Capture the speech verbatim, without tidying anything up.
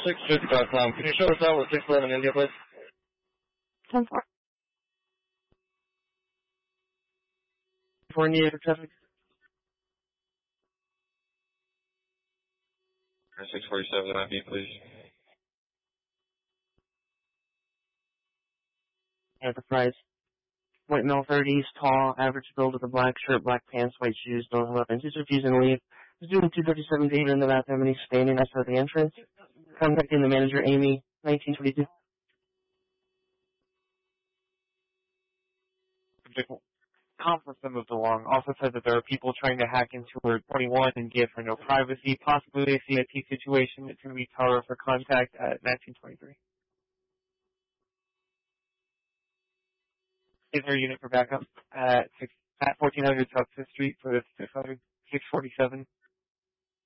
six fifty dot com. Can you show us out with six eleven India, please? ten four. For India for traffic. six forty-seven I B, please. Enterprise. White male thirties, tall, average build with a black shirt, black pants, white shoes, no weapons. He's refusing to leave. He's doing two thirty-seven David in the bathroom and he's standing outside the entrance. Contacting the manager, Amy, nineteen twenty-two. Conference that moved along also said that there are people trying to hack into her twenty-one and give her no privacy, possibly a C I T situation. It's going to be tower for contact at nineteen twenty-three. Is there a unit for backup at six, at fourteen hundred South Fifth Street for the six hundred, six forty-seven